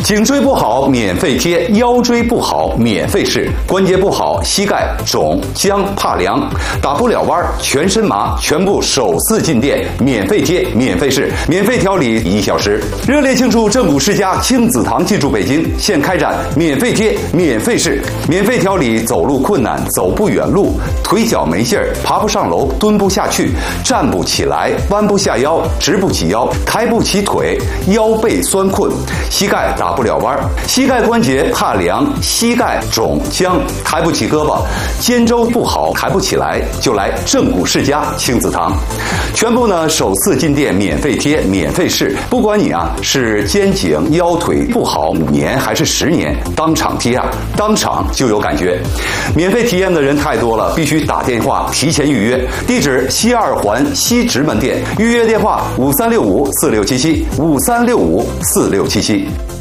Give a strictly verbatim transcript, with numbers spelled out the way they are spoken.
颈椎不好免费贴，腰椎不好免费试，关节不好膝盖肿僵怕凉打不了弯全身麻全部手四进店免费贴免费试免费调理一小时。热烈庆祝正骨世家亲子堂进驻北京，现开展免费贴免费试免费调理走路困难走不远路腿脚没劲儿爬不上楼蹲不下去站不起来弯不下腰直不起腰抬不起腿腰背酸困膝盖打不了弯膝盖关节怕凉膝盖肿僵抬不起胳膊肩周不好抬不起来就来正骨世家亲子堂，全部呢首次进店免费贴免费试，不管你啊是肩颈腰腿不好五年还是十年，当场贴啊当场就有感觉。免费体验的人太多了，必须打电话提前预约。地址西二环西直门店，预约电话五三六五四六七七五三六五四六七七。